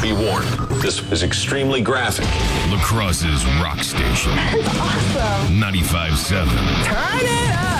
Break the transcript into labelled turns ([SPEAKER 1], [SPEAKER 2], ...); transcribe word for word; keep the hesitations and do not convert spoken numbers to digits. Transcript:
[SPEAKER 1] Be warned, this is extremely graphic.
[SPEAKER 2] La Crosse's rock station.
[SPEAKER 3] That's awesome.
[SPEAKER 2] ninety-five point seven.
[SPEAKER 3] Turn it up.